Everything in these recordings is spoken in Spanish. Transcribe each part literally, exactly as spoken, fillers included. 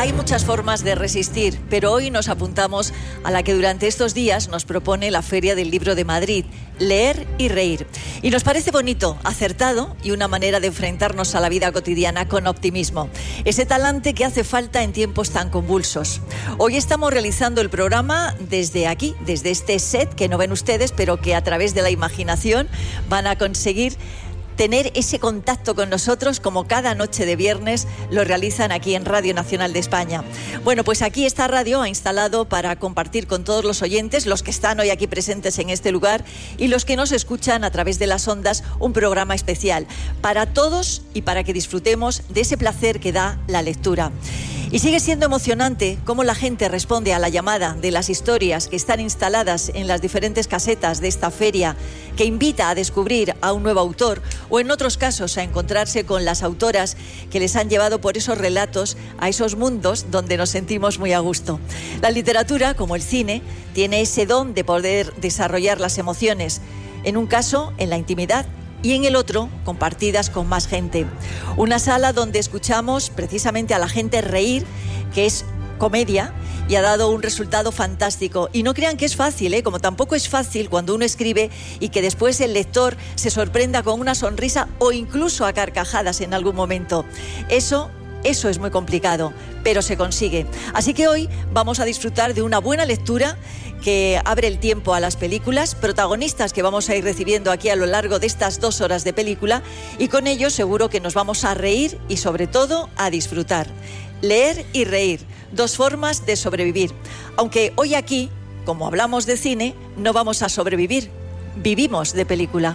Hay muchas formas de resistir, pero hoy nos apuntamos a la que durante estos días nos propone la Feria del Libro de Madrid, leer y reír. Y nos parece bonito, acertado y una manera de enfrentarnos a la vida cotidiana con optimismo. Ese talante que hace falta en tiempos tan convulsos. Hoy estamos realizando el programa desde aquí, desde este set que no ven ustedes, pero que a través de la imaginación van a conseguir tener ese contacto con nosotros como cada noche de viernes lo realizan aquí en Radio Nacional de España. Bueno, pues aquí esta radio ha instalado para compartir con todos los oyentes, los que están hoy aquí presentes en este lugar y los que nos escuchan a través de las ondas, un programa especial para todos y para que disfrutemos de ese placer que da la lectura. Y sigue siendo emocionante cómo la gente responde a la llamada de las historias que están instaladas en las diferentes casetas de esta feria, que invita a descubrir a un nuevo autor o en otros casos a encontrarse con las autoras que les han llevado por esos relatos a esos mundos donde nos sentimos muy a gusto. La literatura, como el cine, tiene ese don de poder desarrollar las emociones, en un caso en la intimidad, y en el otro, compartidas con más gente. Una sala donde escuchamos precisamente a la gente reír, que es comedia, y ha dado un resultado fantástico. Y no crean que es fácil, ¿eh? Como tampoco es fácil cuando uno escribe y que después el lector se sorprenda con una sonrisa o incluso a carcajadas en algún momento. Eso... Eso es muy complicado, pero se consigue. Así que hoy vamos a disfrutar de una buena lectura que abre el tiempo a las películas, protagonistas que vamos a ir recibiendo aquí a lo largo de estas dos horas de película, y con ello seguro que nos vamos a reír y sobre todo a disfrutar. Leer y reír, dos formas de sobrevivir. Aunque hoy aquí, como hablamos de cine, no vamos a sobrevivir, vivimos de película.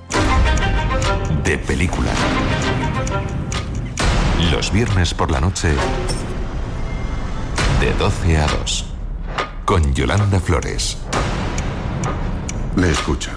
De película. Los viernes por la noche, de doce a dos, con Yolanda Flores. Le escucho.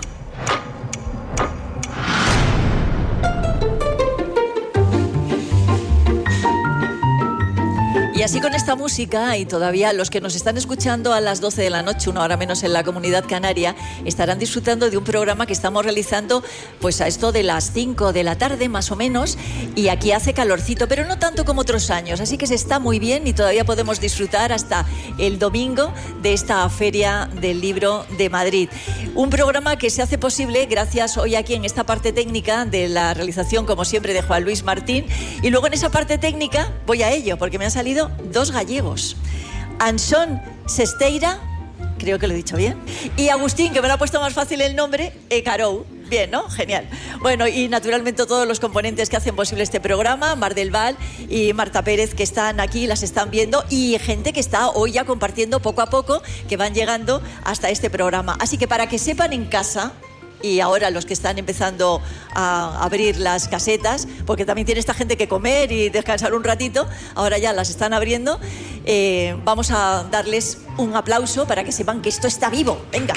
Y así con esta música, y todavía los que nos están escuchando a las doce de la noche, una hora menos en la Comunidad Canaria, estarán disfrutando de un programa que estamos realizando pues a esto de las cinco de la tarde más o menos, y aquí hace calorcito, pero no tanto como otros años, así que se está muy bien y todavía podemos disfrutar hasta el domingo de esta Feria del Libro de Madrid. Un programa que se hace posible gracias hoy aquí en esta parte técnica de la realización, como siempre, de Juan Luis Martín, y luego en esa parte técnica voy a ello, porque me han salido dos gallegos, Anxón Sesteira, creo que lo he dicho bien, y Agustín, que me lo ha puesto más fácil el nombre, Ecarou. Bien, ¿no? Genial. Bueno, y naturalmente todos los componentes que hacen posible este programa, Mar del Val y Marta Pérez, que están aquí, las están viendo, y gente que está hoy ya compartiendo poco a poco, que van llegando hasta este programa. Así que para que sepan en casa, y ahora los que están empezando a abrir las casetas, porque también tiene esta gente que comer y descansar un ratito, ahora ya las están abriendo, eh, vamos a darles un aplauso para que sepan que esto está vivo. Venga.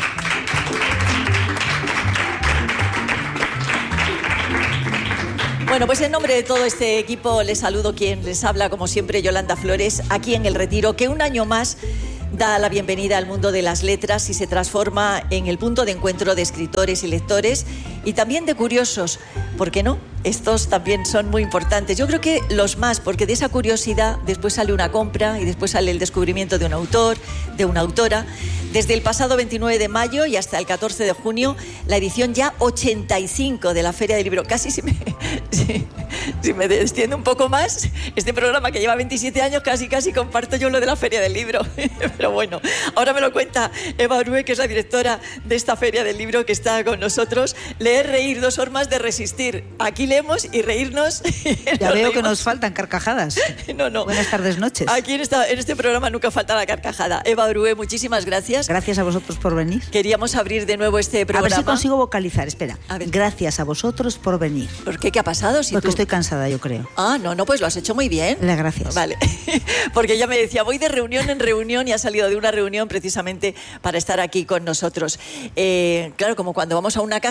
Bueno, pues en nombre de todo este equipo les saludo, quien les habla como siempre, Yolanda Flores, aquí en El Retiro, que un año más da la bienvenida al mundo de las letras y se transforma en el punto de encuentro de escritores y lectores y también de curiosos. ¿Por qué no? Estos también son muy importantes. Yo creo que los más, porque de esa curiosidad después sale una compra y después sale el descubrimiento de un autor, de una autora. Desde el pasado veintinueve de mayo y hasta el catorce de junio, la edición ya ochenta y cinco de la Feria del Libro. Casi si me, si, si me extiendo un poco más, este programa que lleva veintisiete años, casi casi comparto yo lo de la Feria del Libro. Pero bueno, ahora me lo cuenta Eva Orue, que es la directora de esta Feria del Libro, que está con nosotros. Leer, reír, dos formas de resistir. Aquí leemos y reírnos. Ya veo reímos. Que nos faltan carcajadas. No, no. Buenas tardes, noches. Aquí en, esta, en este programa nunca falta la carcajada. Eva Orue, muchísimas gracias. Gracias a vosotros por venir. Queríamos abrir de nuevo este programa. A ver si consigo vocalizar, espera. Gracias a vosotros por venir. ¿Por qué? ¿Qué ha pasado? Si Porque tú... estoy cansada, yo creo. Ah, no, no, pues lo has hecho muy bien. Le gracias. Vale. Porque ella me decía, voy de reunión en reunión y ha salido de una reunión precisamente para estar aquí con nosotros. Eh, claro, como cuando vamos a una casa,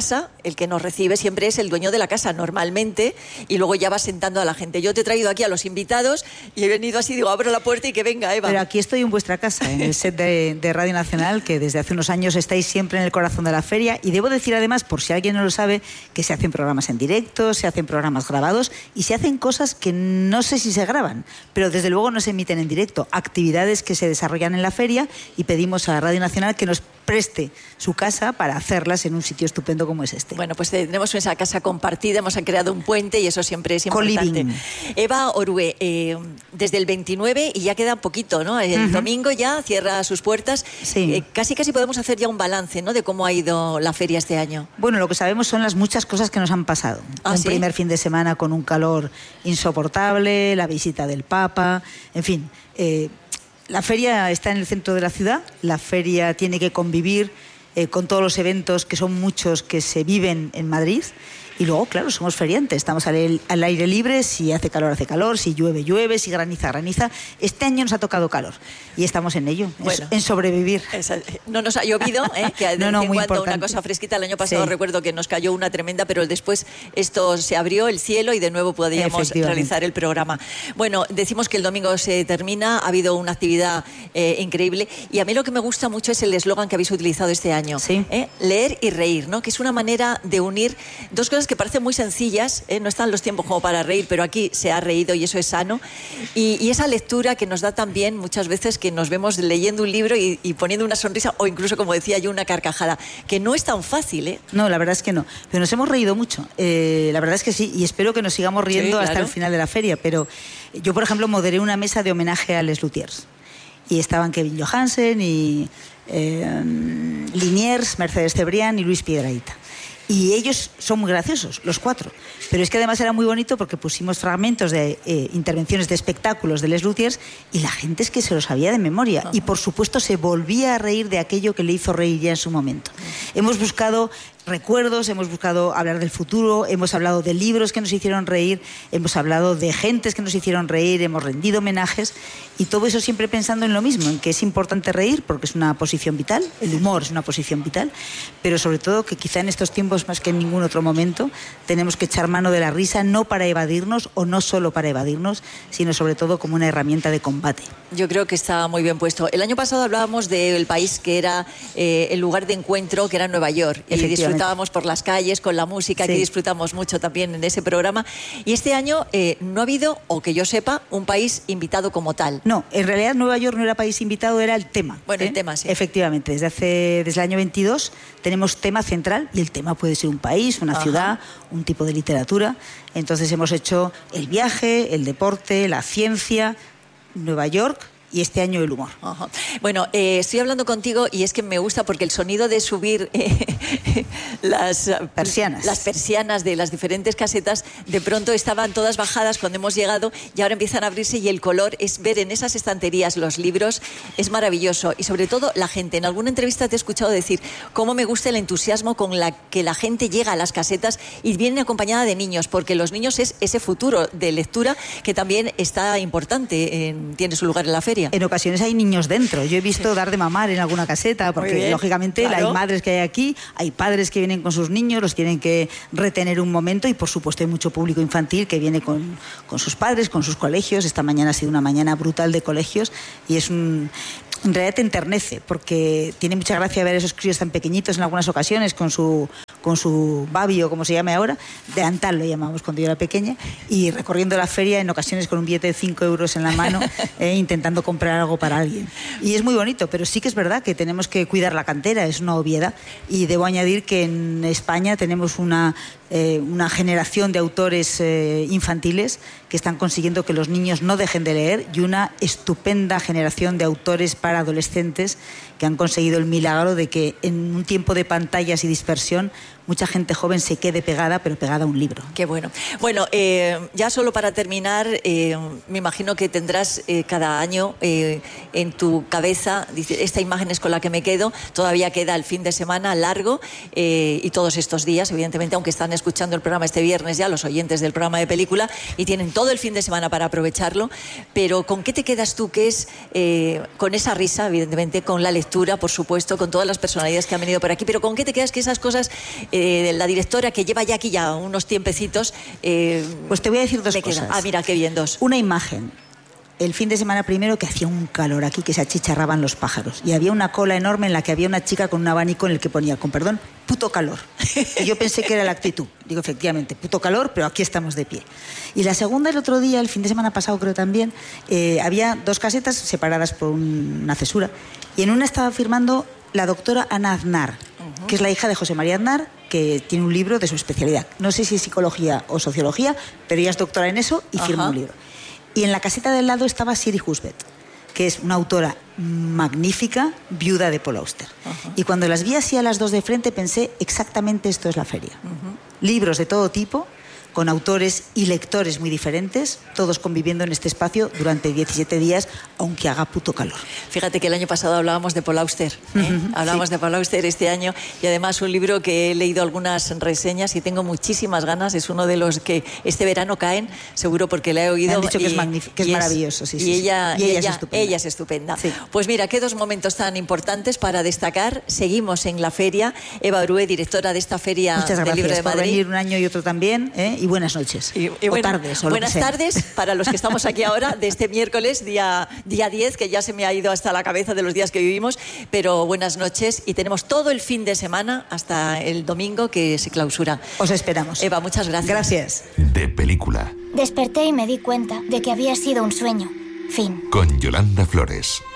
el que nos recibe siempre es el dueño de la casa, normalmente, y luego ya vas sentando a la gente. Yo te he traído aquí a los invitados y he venido así, digo, abro la puerta y que venga Eva. Pero aquí estoy en vuestra casa, en el set de, de Radio Nacional, que desde hace unos años estáis siempre en el corazón de la feria, y debo decir además, por si alguien no lo sabe, que se hacen programas en directo, se hacen programas grabados y se hacen cosas que no sé si se graban, pero desde luego no se emiten en directo, actividades que se desarrollan en la feria, y pedimos a Radio Nacional que nos preste su casa para hacerlas en un sitio estupendo como es este. Bueno, pues tenemos esa casa compartida, hemos creado un puente y eso siempre es importante. Co-living. Eva Orue, eh, desde el veintinueve, y ya queda poquito, ¿no? El uh-huh. domingo ya cierra sus puertas. Sí. Eh, casi casi podemos hacer ya un balance, ¿no?, de cómo ha ido la feria este año. Bueno, lo que sabemos son las muchas cosas que nos han pasado. ¿Ah, un sí? primer fin de semana con un calor insoportable, la visita del Papa, en fin... Eh, La feria está en el centro de la ciudad, la feria tiene que convivir eh, con todos los eventos, que son muchos, que se viven en Madrid. Y luego, claro, somos feriantes, estamos al, al aire libre, si hace calor, hace calor, si llueve, llueve, si graniza, graniza. Este año nos ha tocado calor y estamos en ello, bueno, en sobrevivir. Esa, no nos ha llovido, ¿eh? Que de no, vez no, en muy cuando importante. Una cosa fresquita. El año pasado sí. recuerdo que nos cayó una tremenda, pero después esto se abrió el cielo y de nuevo podíamos realizar el programa. Bueno, decimos que el domingo se termina, ha habido una actividad eh, increíble, y a mí lo que me gusta mucho es el eslogan que habéis utilizado este año, sí. ¿eh? Leer y reír, ¿no? Que es una manera de unir dos cosas que parecen muy sencillas. ¿Eh? No están los tiempos como para reír, pero aquí se ha reído y eso es sano. Y, y esa lectura que nos da también muchas veces que nos vemos leyendo un libro y, y poniendo una sonrisa, o incluso, como decía yo, una carcajada, que no es tan fácil, ¿eh? No, la verdad es que no. Pero nos hemos reído mucho. Eh, la verdad es que sí, y espero que nos sigamos riendo sí, claro. hasta el final de la feria. Pero yo, por ejemplo, moderé una mesa de homenaje a Les Luthiers. Y estaban Kevin Johansen y eh, Liniers, Mercedes Cebrián y Luis Piedrahita. Y ellos son muy graciosos, los cuatro. Pero es que además era muy bonito porque pusimos fragmentos de eh, intervenciones de espectáculos de Les Luthiers y la gente es que se lo sabía de memoria. Uh-huh. Y por supuesto se volvía a reír de aquello que le hizo reír ya en su momento. Uh-huh. Hemos buscado recuerdos, hemos buscado hablar del futuro, hemos hablado de libros que nos hicieron reír, hemos hablado de gentes que nos hicieron reír, hemos rendido homenajes, y todo eso siempre pensando en lo mismo, en que es importante reír porque es una posición vital, el humor es una posición vital, pero sobre todo que quizá en estos tiempos más que en ningún otro momento tenemos que echar mano de la risa, no para evadirnos o no solo para evadirnos, sino sobre todo como una herramienta de combate. Yo creo que está muy bien puesto. El año pasado hablábamos del país que era eh, el lugar de encuentro, que era Nueva York, y disfrutábamos por las calles con la música, sí. que disfrutamos mucho también en ese programa. Y este año eh, no ha habido, o que yo sepa, un país invitado como tal. No, en realidad Nueva York no era país invitado, era el tema. Bueno, ¿eh? el tema, sí. Efectivamente, desde hace desde el año veintidós tenemos tema central, y el tema puede ser un país, una Ajá. ciudad, un tipo de literatura. Entonces hemos hecho el viaje, el deporte, la ciencia, Nueva York, y este año el humor. Ajá. Bueno, eh, estoy hablando contigo y es que me gusta porque el sonido de subir eh, las persianas. las persianas de las diferentes casetas, de pronto estaban todas bajadas cuando hemos llegado y ahora empiezan a abrirse, y el color es ver en esas estanterías los libros, es maravilloso. Y sobre todo la gente, en alguna entrevista te he escuchado decir cómo me gusta el entusiasmo con la que la gente llega a las casetas y viene acompañada de niños, porque los niños es ese futuro de lectura que también está importante, en, tiene su lugar en la feria. En ocasiones hay niños dentro. Yo he visto dar de mamar en alguna caseta, porque lógicamente claro. hay madres que hay aquí, hay padres que vienen con sus niños, los tienen que retener un momento, y por supuesto hay mucho público infantil que viene con, con sus padres, con sus colegios. Esta mañana ha sido una mañana brutal de colegios y es un... En realidad te enternece, porque tiene mucha gracia ver esos críos tan pequeñitos en algunas ocasiones con su, con su babi, o como se llame ahora, de antal lo llamamos cuando yo era pequeña, y recorriendo la feria en ocasiones con un billete de cinco euros en la mano, eh, intentando comprar algo para alguien. Y es muy bonito, pero sí que es verdad que tenemos que cuidar la cantera, es una obviedad. Y debo añadir que en España tenemos una... Eh, una generación de autores eh, infantiles que están consiguiendo que los niños no dejen de leer, y una estupenda generación de autores para adolescentes que han conseguido el milagro de que en un tiempo de pantallas y dispersión mucha gente joven se quede pegada, pero pegada a un libro. Qué bueno. Bueno, eh, ya solo para terminar, eh, me imagino que tendrás eh, cada año eh, en tu cabeza, dice, esta imagen es con la que me quedo. Todavía queda el fin de semana largo eh, y todos estos días, evidentemente, aunque están escuchando el programa este viernes ya, los oyentes del programa de película, y tienen todo el fin de semana para aprovecharlo. Pero ¿con qué te quedas tú? Que es eh, con esa risa, evidentemente, con la lectura, por supuesto, con todas las personalidades que han venido por aquí, pero ¿con qué te quedas? Que esas cosas... Eh, eh, la directora, que lleva ya aquí ya unos tiempecitos. Eh, pues te voy a decir dos cosas. Queda. Ah, mira, qué bien, dos. Una imagen. El fin de semana primero que hacía un calor aquí, que se achicharraban los pájaros. Y había una cola enorme en la que había una chica con un abanico en el que ponía, con perdón, puto calor. Y yo pensé que era la actitud. Digo, efectivamente, puto calor, pero aquí estamos de pie. Y la segunda, el otro día, el fin de semana pasado creo también, eh, había dos casetas separadas por un, una cesura. Y en una estaba firmando la doctora Ana Aznar, uh-huh. que es la hija de José María Aznar, que tiene un libro de su especialidad. No sé si es psicología o sociología, pero ella es doctora en eso y uh-huh. firma un libro. Y en la caseta del lado estaba Siri Husbeth, que es una autora magnífica, viuda de Paul Auster. Uh-huh. Y cuando las vi así a las dos de frente pensé, exactamente esto es la feria. Uh-huh. Libros de todo tipo, con autores y lectores muy diferentes, todos conviviendo en este espacio durante diecisiete días, aunque haga puto calor. Fíjate que el año pasado hablábamos de Paul Auster, ¿eh? uh-huh, hablábamos sí. de Paul Auster este año, y además un libro que he leído algunas reseñas y tengo muchísimas ganas, es uno de los que este verano caen, seguro porque la he oído. Me han dicho y, que es, magnífico, que es maravilloso. Sí, y, sí, ella, sí. y ella, ella es estupenda. Ella es estupenda. Sí. Pues mira, qué dos momentos tan importantes para destacar. Seguimos en la feria. Eva Orue, directora de esta feria Muchas del Libro de por Madrid. venir un año y otro también, ¿eh? Y buenas noches. Y, y bueno, o tardes, o buenas tardes para los que estamos aquí ahora de este miércoles, día, día diez, que ya se me ha ido hasta la cabeza de los días que vivimos, pero buenas noches y tenemos todo el fin de semana hasta el domingo que se clausura. Os esperamos. Eva, muchas gracias. Gracias. De película. Desperté y me di cuenta de que había sido un sueño. Fin. Con Yolanda Flores.